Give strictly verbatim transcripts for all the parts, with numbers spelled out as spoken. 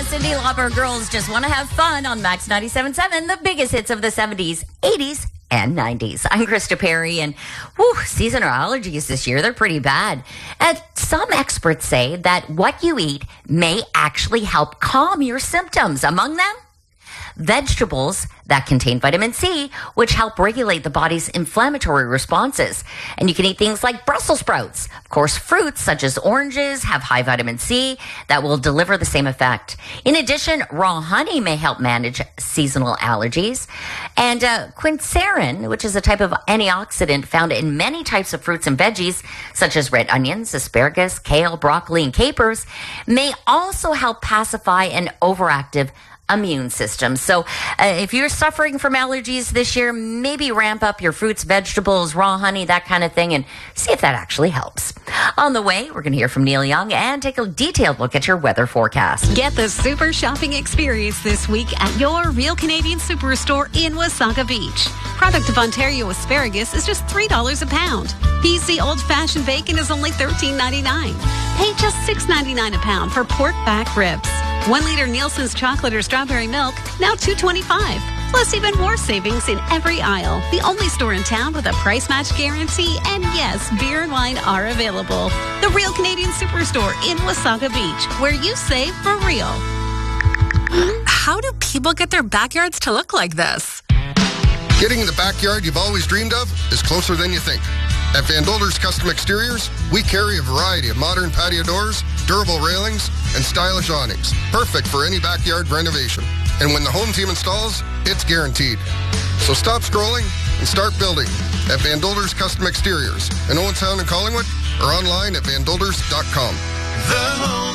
Yeah, Cyndi Lauper, girls just want to have fun on Max ninety-seven point seven, the biggest hits of the seventies, eighties, and nineties. I'm Krista Perry, and whew, seasonal allergies this year, they're pretty bad. And some experts say that what you eat may actually help calm your symptoms. Among them, vegetables that contain vitamin C, which help regulate the body's inflammatory responses. And you can eat things like Brussels sprouts. Of course, fruits such as oranges have high vitamin C that will deliver the same effect. In addition, raw honey may help manage seasonal allergies. And uh, quincerin, which is a type of antioxidant found in many types of fruits and veggies, such as red onions, asparagus, kale, broccoli, and capers, may also help pacify an overactive immune system. So uh, if you're suffering from allergies this year, maybe ramp up your fruits, vegetables, raw honey, that kind of thing, and see if that actually helps. On the way, we're going to hear from Neil Young and take a detailed look at your weather forecast. Get the super shopping experience this week at your Real Canadian Superstore in Wasaga Beach. Product of Ontario asparagus is just three dollars a pound. P C old-fashioned bacon is only thirteen ninety-nine. Pay just six ninety-nine a pound for pork back ribs. One liter Nielsen's chocolate or strawberry milk, now two twenty-five. Plus even more savings in every aisle. The only store in town with a price match guarantee. And yes, beer and wine are available. The Real Canadian Superstore in Wasaga Beach, where you save for real. How do people get their backyards to look like this? Getting the backyard you've always dreamed of is closer than you think. At Van Dolder's Custom Exteriors, we carry a variety of modern patio doors, durable railings, and stylish awnings, perfect for any backyard renovation. And when the home team installs, it's guaranteed. So stop scrolling and start building at Van Dolder's Custom Exteriors in Owentown and Collingwood, or online at van dolders dot com. The home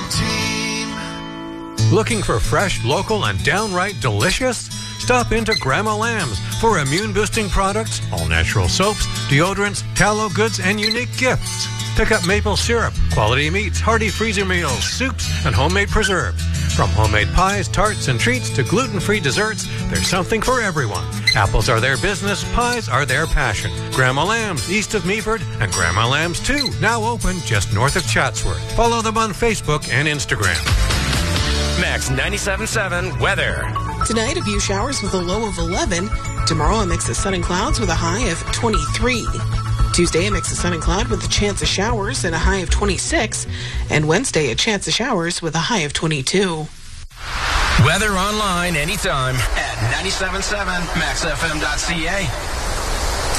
team. Looking for fresh, local, and downright delicious? Stop into Grandma Lamb's for immune-boosting products, all-natural soaps, deodorants, tallow goods, and unique gifts. Pick up maple syrup, quality meats, hearty freezer meals, soups, and homemade preserves. From homemade pies, tarts, and treats to gluten-free desserts, there's something for everyone. Apples are their business, pies are their passion. Grandma Lamb's, east of Meaford, and Grandma Lamb's two, now open just north of Chatsworth. Follow them on Facebook and Instagram. Max ninety-seven point seven weather. Tonight, a few showers with a low of eleven. Tomorrow, a mix of sun and clouds with a high of twenty-three. Tuesday, a mix of sun and cloud with a chance of showers and a high of twenty-six. And Wednesday, a chance of showers with a high of twenty-two. Weather online anytime at ninety-seven point seven max f m dot c a.